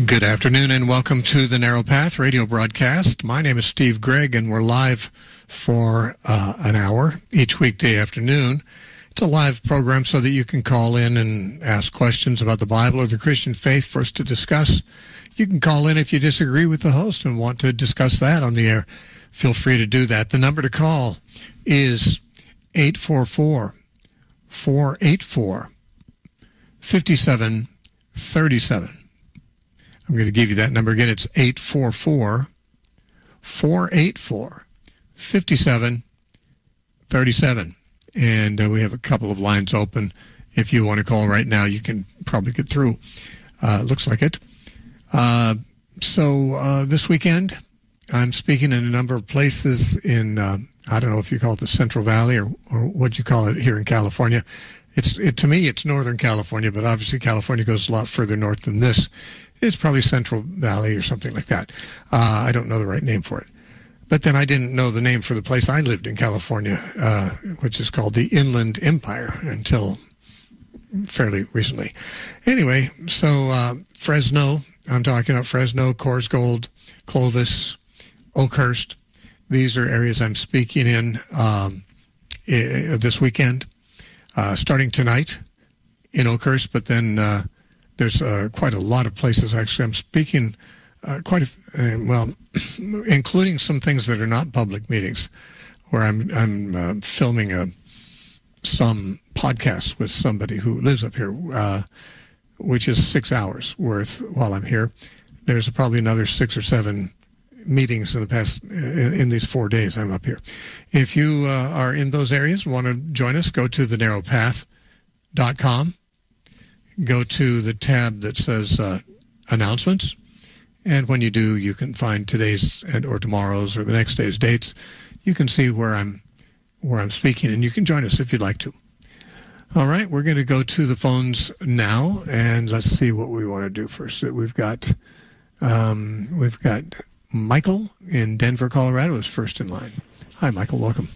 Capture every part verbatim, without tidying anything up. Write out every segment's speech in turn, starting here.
Good afternoon and welcome to the Narrow Path radio broadcast. My name is Steve Gregg and we're live for uh, an hour each weekday afternoon. It's a live program so that you can call in and ask questions about the Bible or the Christian faith for us to discuss. You can call in if you disagree with the host and want to discuss that on the air. Feel free to do that. The number to call is eight four four, four eight four, five seven three seven. I'm going to give you that number again. It's eight four four, four eight four, five seven three seven. And uh, we have a couple of lines open. If you want to call right now, you can probably get through. Uh, looks like it. Uh, so uh, this weekend, I'm speaking in a number of places in, uh, I don't know if you call it the Central Valley or, or what you call it here in California. It's it, to me, it's Northern California, but obviously California goes a lot further north than this. It's probably Central Valley or something like that. Uh, I don't know the right name for it. But then I didn't know the name for the place I lived in California, uh, which is called the Inland Empire until fairly recently. Anyway, so uh, Fresno, I'm talking about Fresno, Coors Gold, Clovis, Oakhurst. These are areas I'm speaking in um, I- this weekend, uh, starting tonight in Oakhurst, but then uh, there's uh, quite a lot of places, actually. I'm speaking uh, quite, a, uh, well, including some things that are not public meetings, where I'm I'm uh, filming a, some podcasts with somebody who lives up here, uh, which is six hours worth while I'm here. There's probably another six or seven meetings in the past, in, in these four days I'm up here. If you uh, are in those areas, want to join us, go to the narrow path dot com. Go to the tab that says uh, announcements, and when you do, you can find today's and or tomorrow's or the next day's dates. You can see where I'm where I'm speaking, and you can join us if you'd like to. All right, we're going to go to the phones now, and let's see what we want to do first. We've got um, we've got Michael in Denver, Colorado, is first in line. Hi, Michael. Welcome.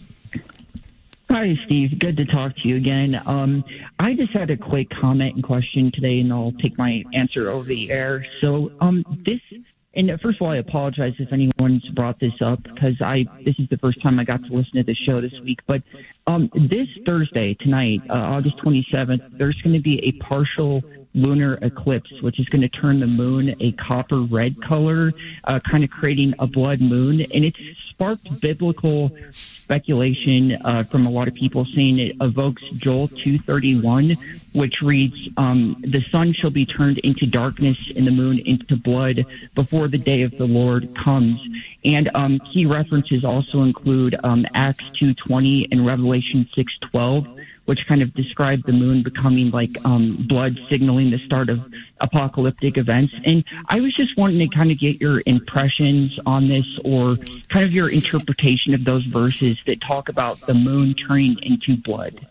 Hi, Steve. Good to talk to you again. Um, I just had a quick comment and question today, and I'll take my answer over the air. So um, this, and first of all, I apologize if anyone's brought this up, because I this is the first time I got to listen to the show this week. But um, this Thursday, tonight, uh, August twenty-seventh, there's going to be a partial lunar eclipse, which is going to turn the moon a copper red color, uh, kind of creating a blood moon. And it's sparked biblical speculation uh, from a lot of people, saying it evokes Joel two thirty-one, which reads, um, the sun shall be turned into darkness and the moon into blood before the day of the Lord comes. And um, key references also include um, Acts two twenty and Revelation six twelve, which kind of describe the moon becoming like um, blood, signaling the start of apocalyptic events. And I was just wanting to kind of get your impressions on this, or kind of your interpretation of those verses that talk about the moon turning into blood.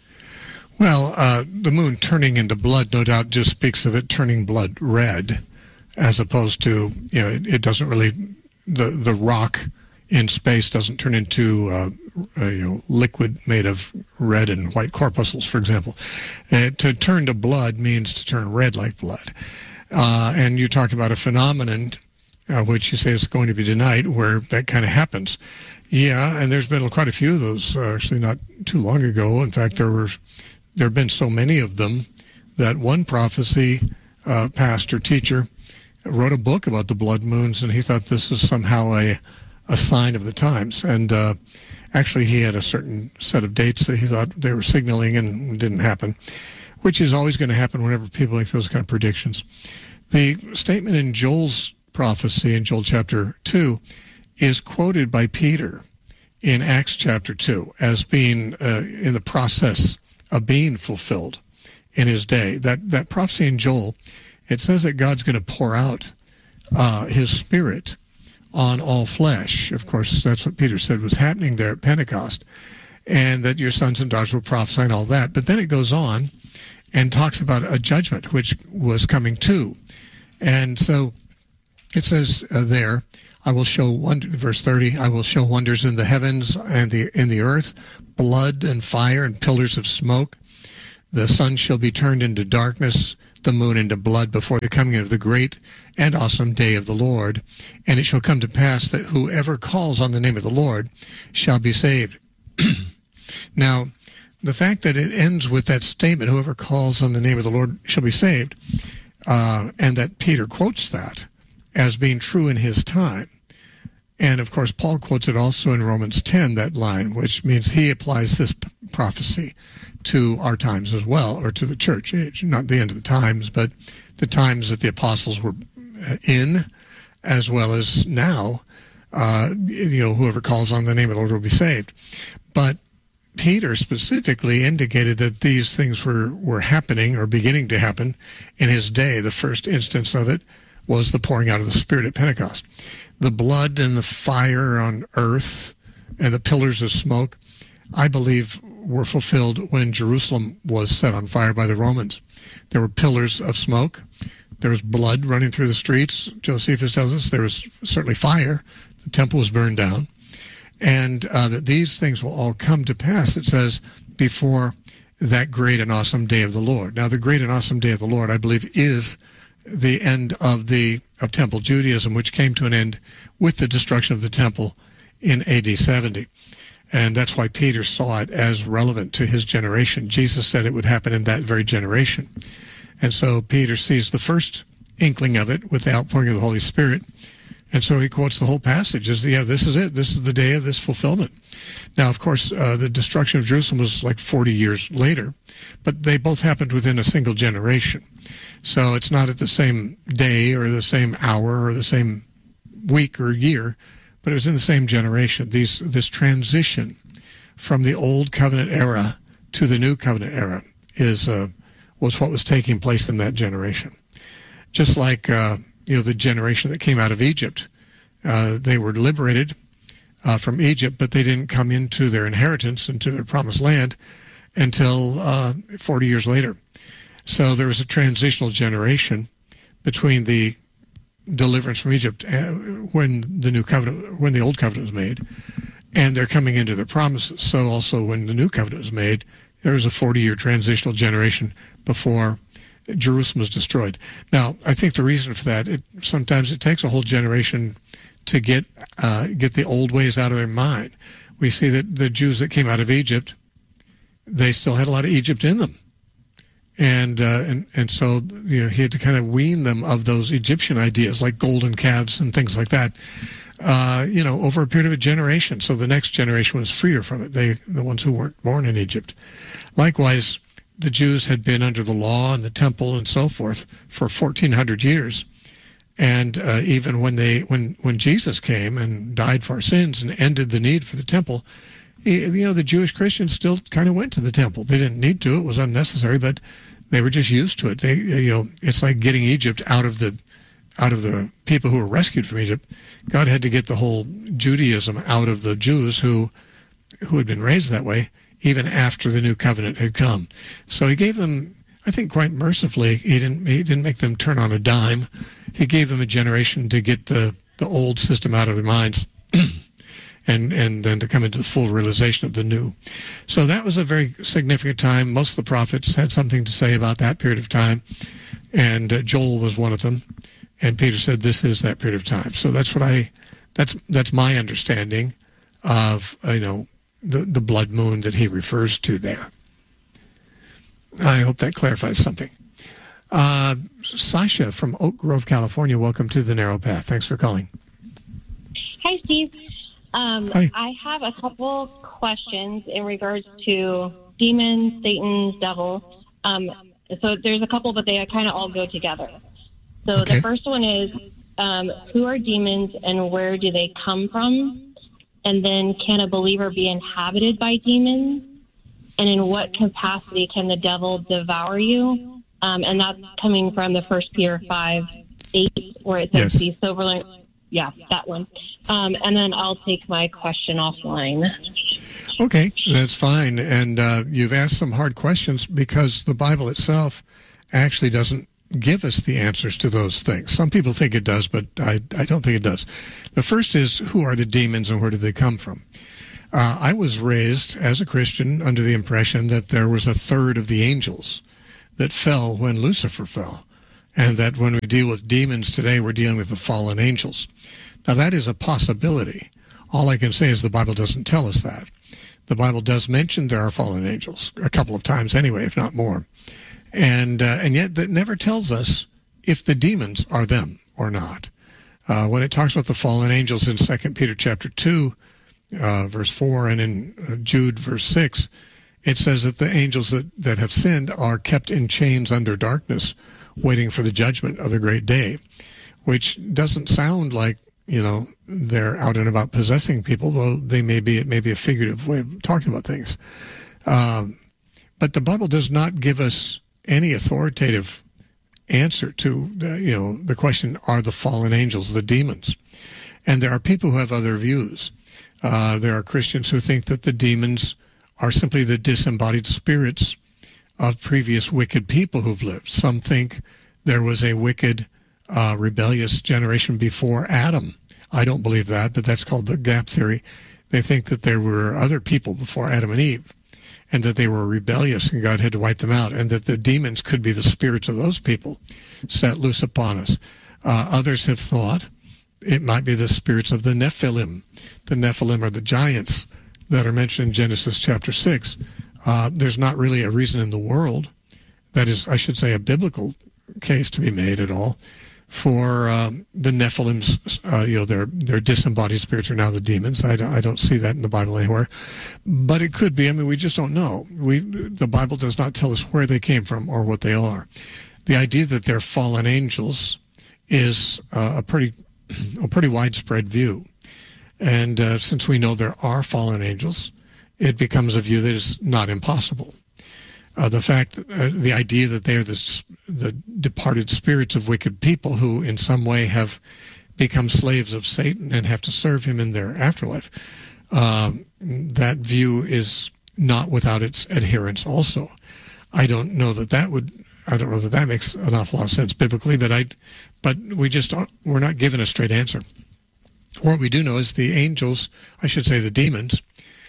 Well, uh, the moon turning into blood, no doubt, just speaks of it turning blood red, as opposed to, you know, it, it doesn't really, the, the rock in space doesn't turn into uh, uh, you know, liquid made of red and white corpuscles, for example. Uh, to turn to blood means to turn red like blood. Uh, and you talk about a phenomenon, uh, which you say is going to be tonight, where that kind of happens. Yeah, and there's been quite a few of those, uh, actually not too long ago. In fact, there were there have been so many of them that one prophecy uh, pastor, teacher, wrote a book about the blood moons, and he thought this is somehow a a sign of the times. And uh, actually, he had a certain set of dates that he thought they were signaling, and it didn't happen, which is always going to happen whenever people make those kind of predictions. The statement in Joel's prophecy in Joel chapter two is quoted by Peter in Acts chapter two as being uh, in the process of being fulfilled in his day. That that prophecy in Joel, it says that God's going to pour out uh, his Spirit on all flesh. Of course, that's what Peter said was happening there at Pentecost, and that your sons and daughters will prophesy and all that. But then it goes on and talks about a judgment which was coming too. And so it says uh, there, I will show wonder, verse thirty, I will show wonders in the heavens and the in the earth, blood and fire and pillars of smoke. The sun shall be turned into darkness, the moon into blood before the coming of the great and awesome day of the Lord. And it shall come to pass that whoever calls on the name of the Lord shall be saved. Now, the fact that it ends with that statement, whoever calls on the name of the Lord shall be saved, uh, and that Peter quotes that as being true in his time. And, of course, Paul quotes it also in Romans ten, that line, which means he applies this p- prophecy to our times as well, or to the church age. Not the end of the times, but the times that the apostles were in, as well as now. Uh, you know, whoever calls on the name of the Lord will be saved. But Peter specifically indicated that these things were, were happening or beginning to happen in his day. The first instance of it was the pouring out of the Spirit at Pentecost. The blood and the fire on earth and the pillars of smoke, I believe, were fulfilled when Jerusalem was set on fire by the Romans. There were pillars of smoke. There was blood running through the streets. Josephus tells us there was certainly fire. The temple was burned down. And uh, that these things will all come to pass, it says, before that great and awesome day of the Lord. Now, the great and awesome day of the Lord, I believe, is the end of the of Temple Judaism, which came to an end with the destruction of the temple in A D seventy. And that's why Peter saw it as relevant to his generation. Jesus said it would happen in that very generation. And so Peter sees the first inkling of it with the outpouring of the Holy Spirit. And so he quotes the whole passage as, yeah, this is it. This is the day of this fulfillment. Now, of course, uh, the destruction of Jerusalem was like forty years later, but they both happened within a single generation. So it's not at the same day or the same hour or the same week or year, but it was in the same generation. These this transition from the old covenant era to the new covenant era is uh, was what was taking place in that generation. Just like uh, you know the generation that came out of Egypt, uh, they were liberated uh, from Egypt, but they didn't come into their inheritance, into their promised land, until uh, forty years later. So there was a transitional generation between the deliverance from Egypt when the new covenant, when the old covenant was made, and they're coming into their promises. So also when the new covenant was made, there was a forty-year transitional generation before Jerusalem was destroyed. Now, I think the reason for that, it, sometimes it takes a whole generation to get uh, get the old ways out of their mind. We see that the Jews that came out of Egypt, they still had a lot of Egypt in them. And, uh, and and so you know, he had to kind of wean them of those Egyptian ideas like golden calves and things like that, uh, you know, over a period of a generation. So the next generation was freer from it, they the ones who weren't born in Egypt. Likewise, the Jews had been under the law and the temple and so forth for fourteen hundred years. And uh, even when they when, when Jesus came and died for our sins and ended the need for the temple, you know, the Jewish Christians still kind of went to the temple. They didn't need to. It was unnecessary, but they were just used to it. They, you know, it's like getting Egypt out of the out of the people who were rescued from Egypt. God had to get the whole Judaism out of the Jews who who had been raised that way, even after the new covenant had come. So he gave them, I think, quite mercifully. He didn't he didn't make them turn on a dime. He gave them a generation to get the, the old system out of their minds. And, and then to come into the full realization of the new. So that was a very significant time. Most of the prophets had something to say about that period of time, and uh, Joel was one of them. And Peter said, "This is that period of time." So that's what I, that's that's my understanding of uh, you know the the blood moon that he refers to there. I hope that clarifies something. Uh, Sasha from Oak Grove, California. Welcome to the Narrow Path. Thanks for calling. Hi, Steve. Um, Hi. I have a couple questions in regards to demons, Satan, devil. Um, so there's a couple, but they kind of all go together. So Okay. the first one is, um, who are demons and where do they come from? And then, can a believer be inhabited by demons? And in what capacity can the devil devour you? Um, and that's coming from the First Peter five eight, where it says, Yes. "Be sober." Yeah, that one. Um, and then I'll take my question offline. Okay, that's fine. And uh, you've asked some hard questions because the Bible itself actually doesn't give us the answers to those things. Some people think it does, but I, I don't think it does. The first is, who are the demons and where do they come from? Uh, I was raised as a Christian under the impression that there was a third of the angels that fell when Lucifer fell, and that when we deal with demons today, we're dealing with the fallen angels. Now, that is a possibility. All I can say is the Bible doesn't tell us that. The Bible does mention there are fallen angels, a couple of times anyway, if not more. And uh, and yet that never tells us if the demons are them or not. Uh, when it talks about the fallen angels in Second Peter chapter two, uh, verse four, and in uh, Jude verse six, it says that the angels that, that have sinned are kept in chains under darkness, waiting for the judgment of the great day, which doesn't sound like, you know, they're out and about possessing people, though they may be, it may be a figurative way of talking about things. Um, but the Bible does not give us any authoritative answer to, the, you know, the question, are the fallen angels the demons? And there are people who have other views. Uh, there are Christians who think that the demons are simply the disembodied spirits of previous wicked people who've lived. Some think there was a wicked, uh, rebellious generation before Adam. I don't believe that, but that's called the gap theory. They think that there were other people before Adam and Eve, and that they were rebellious and God had to wipe them out, and that the demons could be the spirits of those people set loose upon us. Uh, others have thought it might be the spirits of the Nephilim. The Nephilim are the giants that are mentioned in Genesis chapter six. Uh, there's not really a reason in the world, that is, I should say, a biblical case to be made at all, for um, the Nephilim's, uh, you know, their their disembodied spirits are now the demons. I don't, I don't see that in the Bible anywhere, but it could be. I mean, we just don't know. We the Bible does not tell us where they came from or what they are. The idea that they're fallen angels is uh, a pretty a pretty widespread view, and uh, since we know there are fallen angels, it becomes a view that is not impossible. Uh, the fact, uh, the idea that they are the, the departed spirits of wicked people who in some way have become slaves of Satan and have to serve him in their afterlife, uh, that view is not without its adherents also. I don't know that that would, I don't know that that makes an awful lot of sense biblically, but I, but we just don't, we're not given a straight answer. What we do know is the angels, I should say the demons,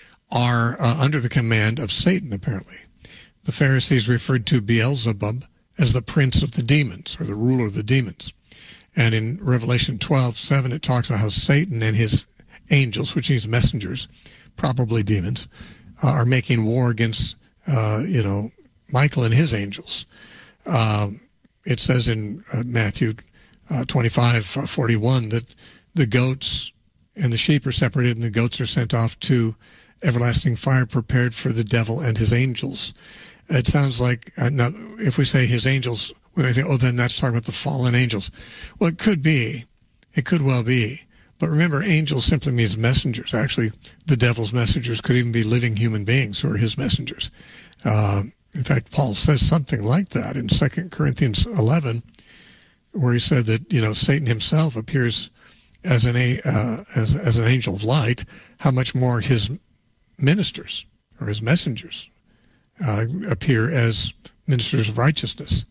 are uh, under the command of Satan, apparently. The Pharisees referred to Beelzebub as the prince of the demons, or the ruler of the demons. And in Revelation twelve seven, it talks about how Satan and his angels, which means messengers, probably demons, uh, are making war against, uh, you know, Michael and his angels. Uh, it says in uh, Matthew uh, twenty-five forty-one that the goats and the sheep are separated and the goats are sent off to everlasting fire prepared for the devil and his angels. It sounds like, uh, now, if we say his angels, we may think, oh, then that's talking about the fallen angels. Well, it could be. It could well be. But remember, angels simply means messengers. Actually, the devil's messengers could even be living human beings who are his messengers. Uh, in fact, Paul says something like that in Second Corinthians eleven, where he said that, you know, Satan himself appears as an, uh, as, as an angel of light. How much more his ministers or his messengers uh, appear as ministers of righteousness.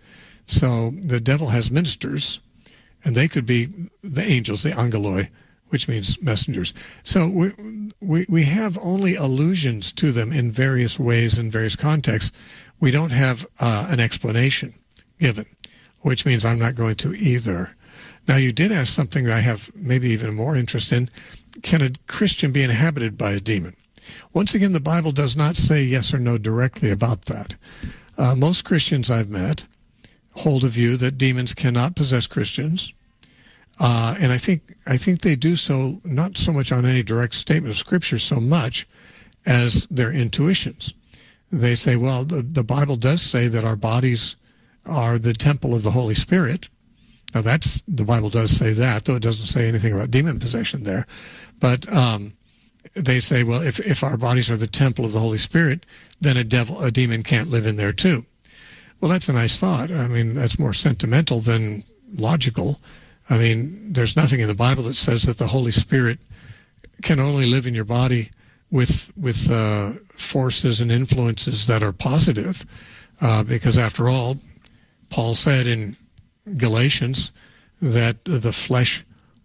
So the devil has ministers, and they could be the angels, the angeloi, which means messengers. So we, we, we have only allusions to them in various ways, in various contexts. We don't have uh, an explanation given, which means I'm not going to either. Now, you did ask something that I have maybe even more interest in. Can a Christian be inhabited by a demon? Once again, the Bible does not say yes or no directly about that. Uh, most Christians I've met hold a view that demons cannot possess Christians, uh, and I think I think they do so not so much on any direct statement of Scripture so much as their intuitions. They say, well, the, the Bible does say that our bodies are the temple of the Holy Spirit. Now, that's the Bible does say that, though it doesn't say anything about demon possession there. But um, they say, well, if, if our bodies are the temple of the Holy Spirit, then a devil, a demon can't live in there too. Well, that's a nice thought. I mean, that's more sentimental than logical. I mean, there's nothing in the Bible that says that the Holy Spirit can only live in your body with with uh, forces and influences that are positive, uh, because after all, Paul said in Galatians that the flesh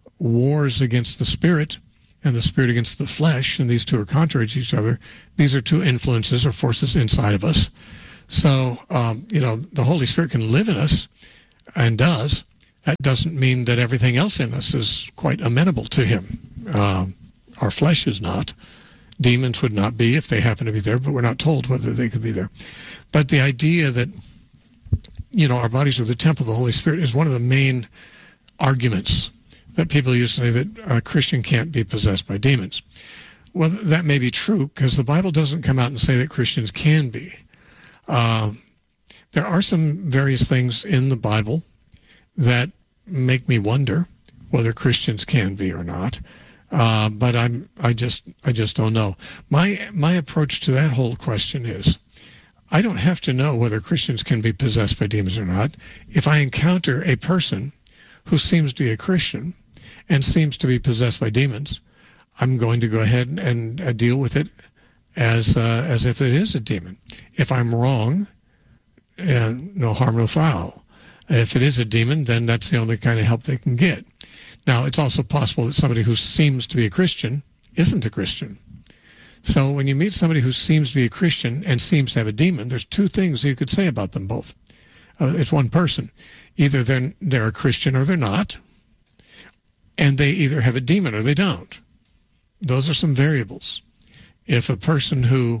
wars against the spirit and the spirit against the flesh, and these two are contrary to each other. These are two influences or forces inside of us So, um, you know, the Holy Spirit can live in us and does. That doesn't mean that everything else in us is quite amenable to him. Um, our flesh is not. Demons would not be if they happen to be there, but we're not told whether they could be there. But the idea that, you know, our bodies are the temple of the Holy Spirit is one of the main arguments that people use to say that a Christian can't be possessed by demons. Well, that may be true because the Bible doesn't come out and say that Christians can be. Uh, there are some various things in the Bible that make me wonder whether Christians can be or not. Uh, but I'm, I just, I just don't know. My, my approach to that whole question is, I don't have to know whether Christians can be possessed by demons or not. If I encounter a person who seems to be a Christian and seems to be possessed by demons, I'm going to go ahead and, and uh, deal with it as, uh, as if it is a demon. If I'm wrong, and no harm, no foul. If it is a demon, then that's the only kind of help they can get. Now, it's also possible that somebody who seems to be a Christian isn't a Christian. So when you meet somebody who seems to be a Christian and seems to have a demon, there's two things you could say about them both. Uh, it's one person. Either they're, they're a Christian or they're not, and they either have a demon or they don't. Those are some variables. If a person who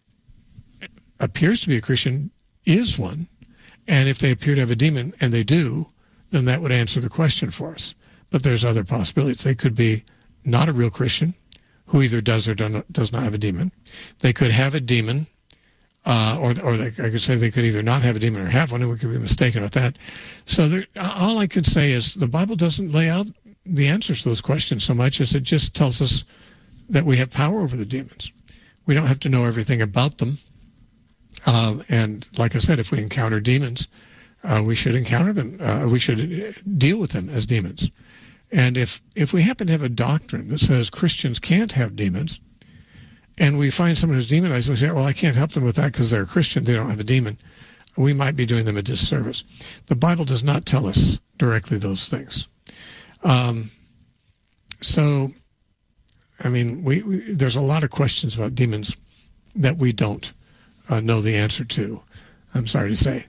appears to be a Christian is one, and if they appear to have a demon, and they do, then that would answer the question for us. But there's other possibilities. They could be not a real Christian, who either does or does not have a demon. They could have a demon, uh, or or they, I could say they could either not have a demon or have one, and we could be mistaken about that. So there, all I could say is the Bible doesn't lay out the answers to those questions so much as it just tells us that we have power over the demons. We don't have to know everything about them. Uh, and like I said, if we encounter demons, uh, we should encounter them. Uh, we should deal with them as demons. And if, if we happen to have a doctrine that says Christians can't have demons, and we find someone who's demonized, and we say, well, I can't help them with that because they're a Christian, they don't have a demon, we might be doing them a disservice. The Bible does not tell us directly those things. Um, so, I mean, we, we there's a lot of questions about demons that we don't uh, know the answer to, I'm sorry to say.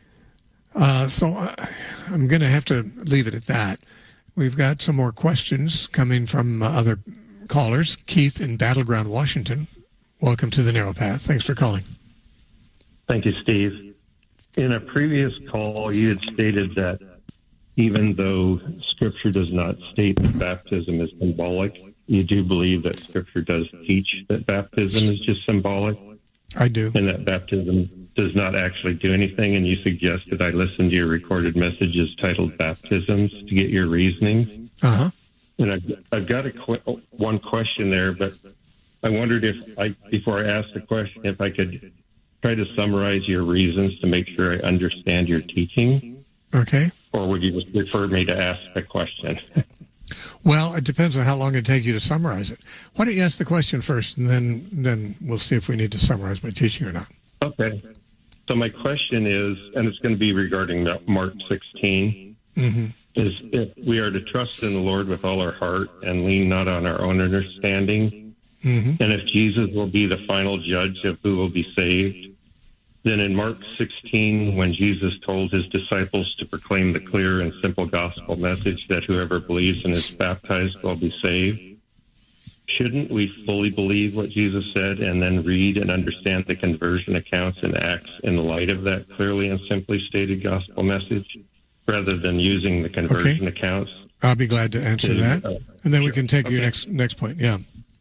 Uh, so I, I'm going to have to leave it at that. We've got some more questions coming from uh, other callers. Keith in Battleground, Washington. Welcome to the Narrow Path. Thanks for calling. Thank you, Steve. In a previous call, you had stated that even though Scripture does not state that baptism is symbolic, you do believe that Scripture does teach that baptism is just symbolic? I do. And that baptism does not actually do anything, and you suggested I listen to your recorded messages titled Baptisms to get your reasoning. Uh-huh. And I've, I've got a qu- one question there, but I wondered if I, before I asked the question, if I could try to summarize your reasons to make sure I understand your teaching. Okay. Or would you just prefer me to ask the question? Well, it depends on how long it takes you to summarize it. Why don't you ask the question first, and then then we'll see if we need to summarize my teaching or not. Okay. So my question is, and it's going to be regarding Mark sixteen, mm-hmm. is if we are to trust in the Lord with all our heart and lean not on our own understanding, mm-hmm. and if Jesus will be the final judge of who will be saved, then in Mark sixteen, when Jesus told his disciples to proclaim the clear and simple gospel message that whoever believes and is baptized will be saved, shouldn't we fully believe what Jesus said and then read and understand the conversion accounts and Acts in light of that clearly and simply stated gospel message, rather than using the conversion okay. accounts? I'll be glad to answer to, that. Uh, and then sure. we can take okay. your next next point. Yeah.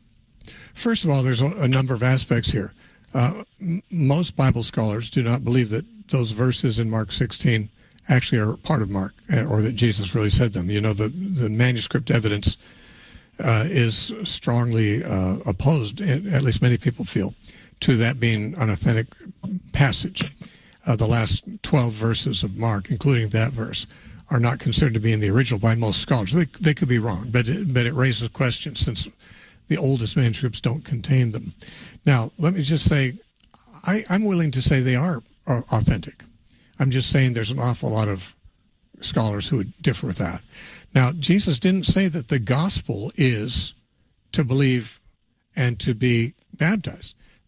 First of all, there's a, a number of aspects here. Uh, m- most Bible scholars do not believe that those verses in Mark sixteen actually are part of Mark, or that Jesus really said them. You know, the, the manuscript evidence uh, is strongly uh, opposed, at least many people feel, to that being an authentic passage. Uh, the last twelve verses of Mark, including that verse, are not considered to be in the original by most scholars. They, they could be wrong, but it, but it raises questions since the oldest manuscripts don't contain them. Now, let me just say, I, I'm willing to say they are, are authentic. I'm just saying there's an awful lot of scholars who would differ with that. Now, Jesus didn't say that the gospel is to believe and to be baptized.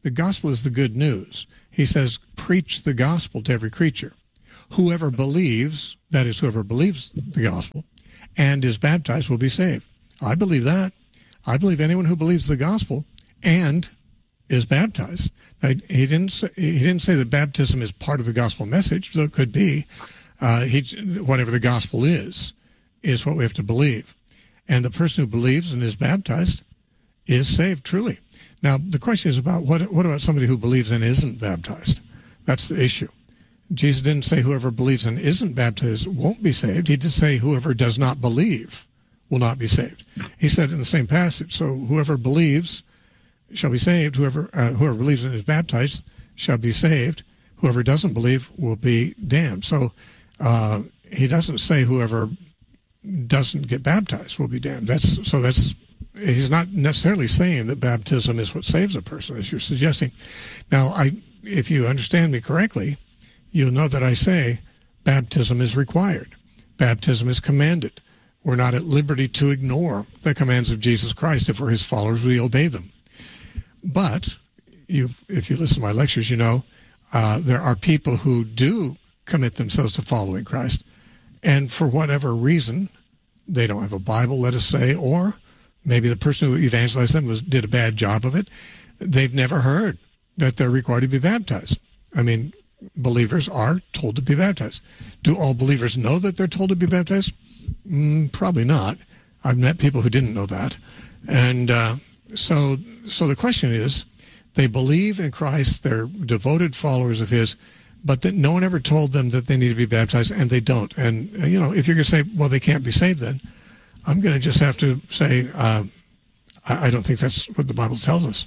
The gospel is the good news. He says, preach the gospel to every creature. Whoever believes, that is, whoever believes the gospel, and is baptized will be saved. I believe that. I believe anyone who believes the gospel and is baptized. Now, he didn't say, he didn't say that baptism is part of the gospel message, though it could be. Uh, he, whatever the gospel is, is what we have to believe. And the person who believes and is baptized is saved, truly. Now, the question is about what, what about somebody who believes and isn't baptized? That's the issue. Jesus didn't say whoever believes and isn't baptized won't be saved. He did say whoever does not believe will not be saved. He said in the same passage, so whoever believes shall be saved. Whoever uh, whoever believes and is baptized shall be saved. Whoever doesn't believe will be damned. So uh, he doesn't say whoever doesn't get baptized will be damned. That's so that's he's not necessarily saying that baptism is what saves a person, as you're suggesting. Now, I if you understand me correctly, you'll know that I say baptism is required. Baptism is commanded. We're not at liberty to ignore the commands of Jesus Christ. If we're his followers, we obey them. But you, if you listen to my lectures, you know uh, there are people who do commit themselves to following Christ. And for whatever reason, they don't have a Bible, let us say, or maybe the person who evangelized them was, did a bad job of it. They've never heard that they're required to be baptized. I mean, believers are told to be baptized. Do all believers know that they're told to be baptized? Mm, probably not. I've met people who didn't know that. And uh, so so the question is, they believe in Christ, they're devoted followers of his, but that no one ever told them that they need to be baptized, and they don't. And, uh, you know, if you're going to say, well, they can't be saved then, I'm going to just have to say, uh, I, I don't think that's what the Bible tells us.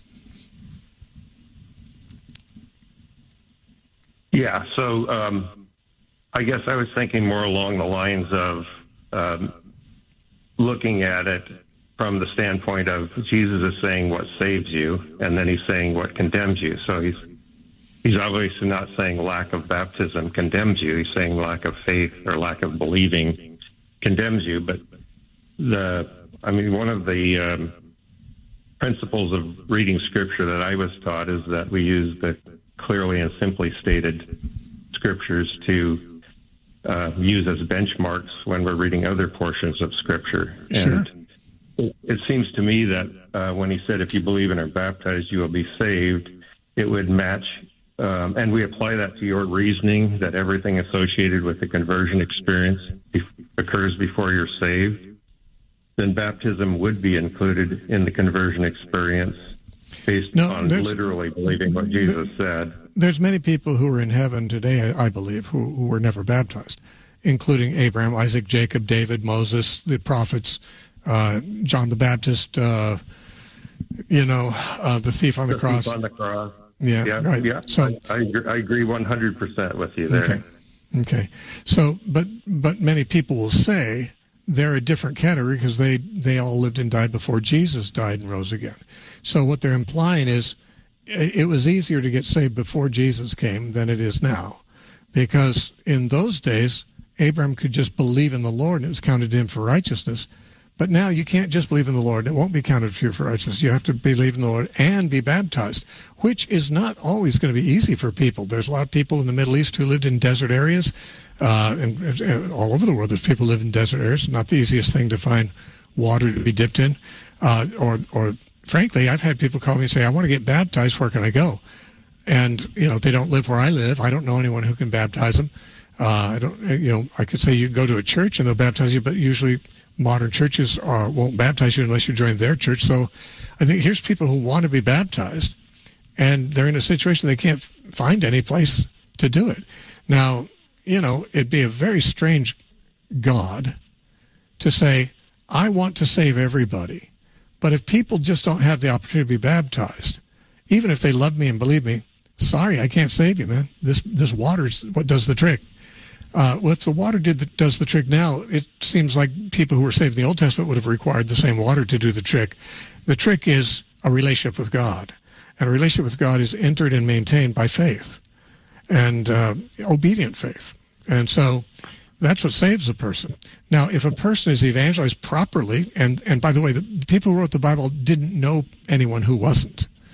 Yeah, so um, I guess I was thinking more along the lines of um, looking at it from the standpoint of Jesus is saying what saves you, and then he's saying what condemns you. So he's he's obviously not saying lack of baptism condemns you. He's saying lack of faith or lack of believing condemns you. But the I mean, one of the um, principles of reading Scripture that I was taught is that we use the clearly and simply stated Scriptures to uh, use as benchmarks when we're reading other portions of Scripture. Sure. And it, it seems to me that uh, when he said, if you believe and are baptized, you will be saved, it would match, um, and we apply that to your reasoning that everything associated with the conversion experience be- occurs before you're saved, then baptism would be included in the conversion experience based No, on literally believing what Jesus said. There's many people who are in heaven today, I believe, who, who were never baptized, including Abraham, Isaac, Jacob, David, Moses, the prophets, uh, John the Baptist, uh, you know, uh, the thief on the, the cross. Thief on the cross. Yeah, yeah, right. Yeah. So I, I, agree, I agree one hundred percent with you there. Okay. Okay. So, but but many people will say they're a different category because they, they all lived and died before Jesus died and rose again. So what they're implying is it was easier to get saved before Jesus came than it is now, because in those days, Abraham could just believe in the Lord and it was counted to him for righteousness. But now you can't just believe in the Lord and it won't be counted for you for righteousness. You have to believe in the Lord and be baptized, which is not always going to be easy for people. There's a lot of people in the Middle East who lived in desert areas, uh, and, and all over the world there's people who live in desert areas. Not the easiest thing to find water to be dipped in, uh, or or frankly, I've had people call me and say, I want to get baptized, where can I go? And, you know, they don't live where I live. I don't know anyone who can baptize them. Uh, I don't, you know, I could say you go to a church and they'll baptize you, but usually modern churches uh, won't baptize you unless you join their church. So I think here's people who want to be baptized, and they're in a situation they can't find any place to do it. Now, you know, it'd be a very strange God to say, I want to save everybody. But if people just don't have the opportunity to be baptized, even if they love me and believe me, sorry, I can't save you, man. This this water's what does the trick. Uh, well, if the water did the, does the trick now, it seems like people who were saved in the Old Testament would have required the same water to do the trick. The trick is a relationship with God. And a relationship with God is entered and maintained by faith and uh, obedient faith. And so that's what saves a person. Now, if a person is evangelized properly, and, and by the way, the people who wrote the Bible didn't know anyone who wasn't.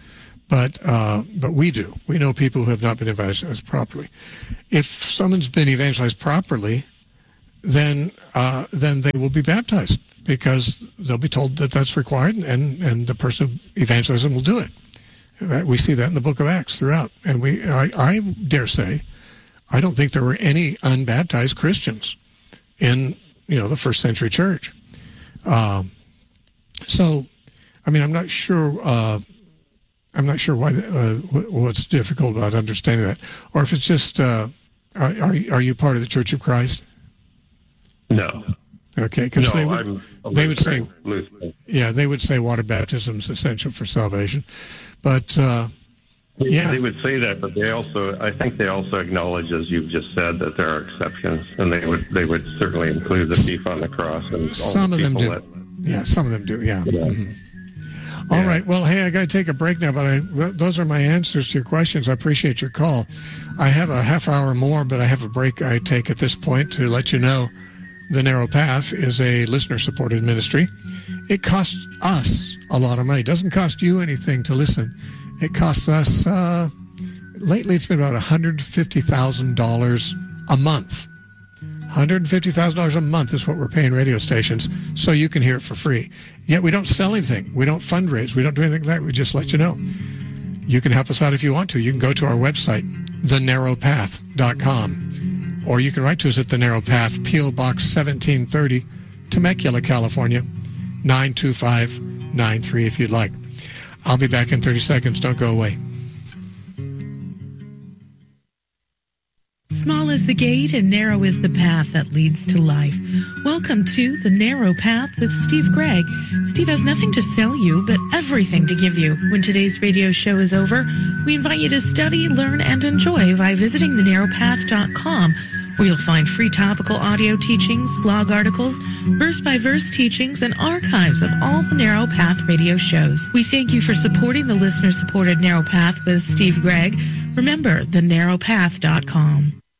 but uh, but we do. We know people who have not been evangelized properly. If someone's been evangelized properly, then uh, then they will be baptized because they'll be told that that's required, and, and the person who evangelizes them will do it. We see that in the book of Acts throughout. And we, I, I dare say, I don't think there were any unbaptized Christians in, you know, the first century church. Um, so, I mean, I'm not sure. Uh, I'm not sure why. Uh, what's difficult about understanding that, or if it's just, uh, are, are are you part of the Church of Christ? No. Okay, because no, they would I'm they would say Lutheran. yeah they would say water baptism is essential for salvation, but uh, yeah they would say that, but they also I think they also acknowledge, as you've just said, that there are exceptions, and they would they would certainly include the thief on the cross and all some the of them do. that, Yeah, some of them do. Yeah. Yeah. Mm-hmm. All Yeah. right. Well, hey, I got to take a break now, but I, well, those are my answers to your questions. I appreciate your call. I have a half hour more, but I have a break I take at this point to let you know The Narrow Path is a listener-supported ministry. It costs us a lot of money. It doesn't cost you anything to listen. It costs us, uh, lately it's been about one hundred fifty thousand dollars a month. one hundred fifty thousand dollars a month is what we're paying radio stations so you can hear it for free. Yet we don't sell anything. We don't fundraise. We don't do anything like that. We just let you know. You can help us out if you want to. You can go to our website, the narrow path dot com. Or you can write to us at The Narrow Path, P O Box seventeen thirty, Temecula, California, nine two five nine three if you'd like. I'll be back in thirty seconds. Don't go away. Small is the gate and narrow is the path that leads to life. Welcome to The Narrow Path with Steve Gregg. Steve has nothing to sell you, but everything to give you. When today's radio show is over, we invite you to study, learn, and enjoy by visiting the narrow path dot com, where you'll find free topical audio teachings, blog articles, verse-by-verse teachings, and archives of all the Narrow Path radio shows. We thank you for supporting the listener-supported Narrow Path with Steve Gregg. Remember, the narrow path dot com.